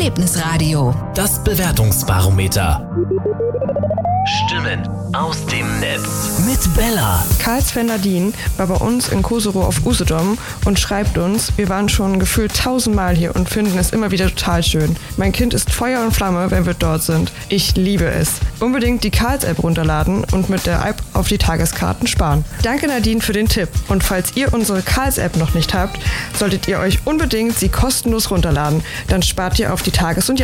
Erlebnisradio. Das Bewertungsbarometer. Stimmen aus dem Netz mit Bella. Karl-Sven Nadine war bei uns in Koserow auf Usedom und schreibt uns: Wir waren schon gefühlt 1000-mal hier und finden es immer wieder total schön. Mein Kind ist Feuer und Flamme, wenn wir dort sind. Ich liebe es. Unbedingt die Karls-App runterladen und mit der App auf die Tageskarten sparen. Danke Nadine für den Tipp. Und falls ihr unsere Karls-App noch nicht habt, solltet ihr euch unbedingt sie kostenlos runterladen. Dann spart ihr auf die Tages- und